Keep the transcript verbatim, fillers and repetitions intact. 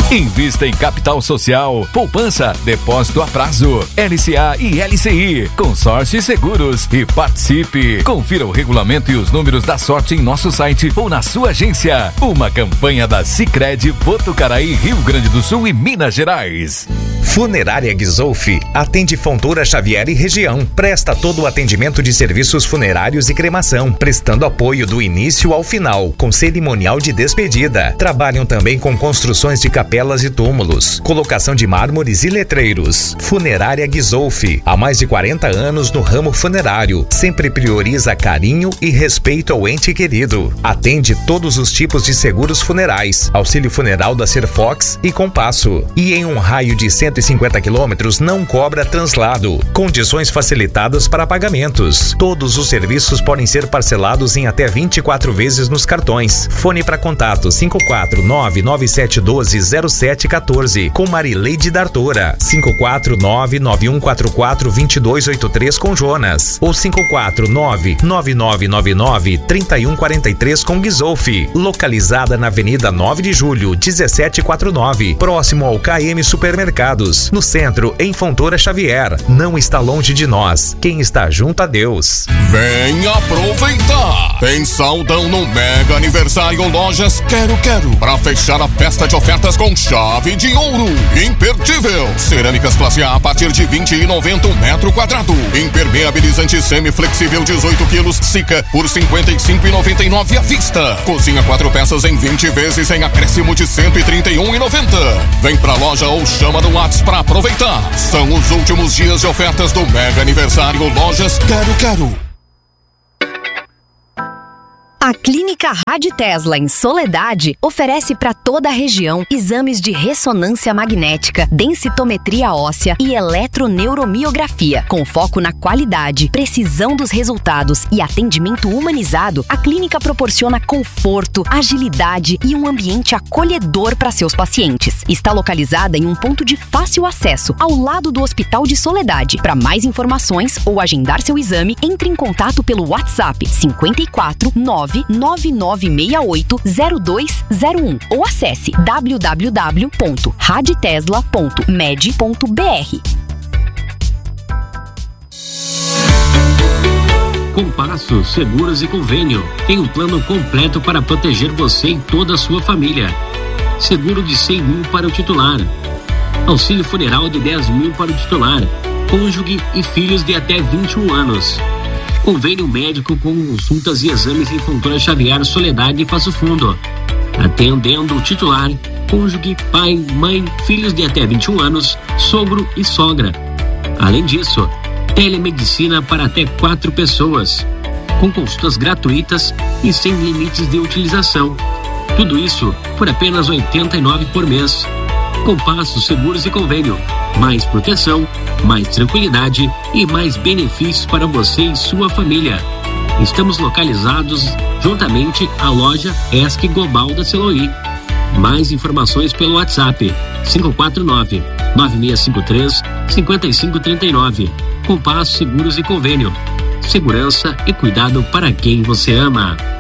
Invista em capital social, poupança, depósito a prazo, L C A e L C I, consórcio e seguros e participe. Confira o regulamento e os números da sorte em nosso site ou na sua agência. Uma campanha da Sicredi Botucaraí, Rio Grande do Sul e Minas Gerais. Funerária Guizolfi atende Fontoura Xavier e região. Presta todo o atendimento de serviços funerários e cremação, prestando apoio do início ao final, com cerimonial de despedida. Trabalham também com construções de capelas e túmulos, colocação de mármores e letreiros. Funerária Guizolfi, há mais de quarenta anos no ramo funerário, sempre prioriza carinho e respeito ao ente querido. Atende todos os tipos de seguros funerais, auxílio funeral da Serfox e Compasso. E em um raio de cento e cinquenta quilômetros não cobra translado. Condições facilitadas para pagamentos. Todos os serviços podem ser parcelados em até vinte e quatro vezes nos cartões. Fone para contato cinco quatro nove nove sete um dois zero sete um quatro com Marileide D'Artora, cinco quatro nove nove um quatro quatro dois dois oito três com Jonas ou cinco quatro nove nove nove nove nove três um quatro três com Guizolfi, localizada na Avenida nove de Julho, dezessete quarenta e nove, próximo ao K M Supermercados, no centro, em Fontoura Xavier. Não está longe de nós. Quem está junto a Deus. Vem aproveitar! Tem saldão no Mega Aniversário Lojas Quero Quero, para fechar a festa de ofertas com chave de ouro. Imperdível! Cerâmicas classe A a partir de vinte e noventa um metro quadrado. Impermeabilizante semiflexível dezoito quilos Sica por cinquenta e cinco e noventa e nove à vista. Cozinha quatro peças em vinte vezes em acréscimo de cento e trinta e um e noventa. Vem pra loja ou chama no WhatsApp pra aproveitar. São os últimos dias de ofertas do Mega Aniversário Lojas Quero Quero. A Clínica Rádio Tesla, em Soledade, oferece para toda a região exames de ressonância magnética, densitometria óssea e eletroneuromiografia. Com foco na qualidade, precisão dos resultados e atendimento humanizado, a clínica proporciona conforto, agilidade e um ambiente acolhedor para seus pacientes. Está localizada em um ponto de fácil acesso, ao lado do Hospital de Soledade. Para mais informações ou agendar seu exame, entre em contato pelo WhatsApp cinco quatro nove nove nove seis oito zero dois zero um ou acesse w w w ponto raditesla ponto med ponto b r. Compasso Seguros e Convênio tem um plano completo para proteger você e toda a sua família. Seguro de cem mil para o titular. Auxílio funeral de dez mil para o titular. Cônjuge e filhos de até vinte e um anos. Convênio médico com consultas e exames em Fontoura Xavier, Soledade e Passo Fundo. Atendendo o titular, cônjuge, pai, mãe, filhos de até vinte e um anos, sogro e sogra. Além disso, telemedicina para até quatro pessoas, com consultas gratuitas e sem limites de utilização. Tudo isso por apenas oitenta e nove reais por mês. Compasso Seguros e Convênio. Mais proteção, mais tranquilidade e mais benefícios para você e sua família. Estamos localizados juntamente à loja ESC Global da Celoí. Mais informações pelo WhatsApp cinco quatro nove nove seis cinco três cinco cinco três nove. Compasso Seguros e Convênio. Segurança e cuidado para quem você ama.